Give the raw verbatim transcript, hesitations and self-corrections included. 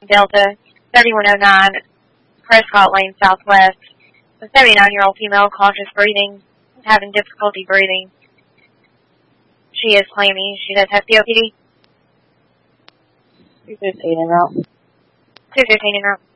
Delta, thirty-one oh nine, Prescott Lane Southwest. A seventy-nine-year-old female, cautious breathing, having difficulty breathing. She is clammy. She does have C O P D. two fifteen en route. two fifteen en route.